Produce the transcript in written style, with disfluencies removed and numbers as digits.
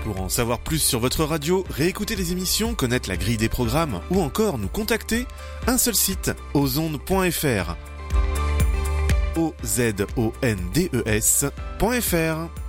Pour en savoir plus sur votre radio, réécouter les émissions, connaître la grille des programmes ou encore nous contacter, un seul site, ozondes.fr. ozondes.fr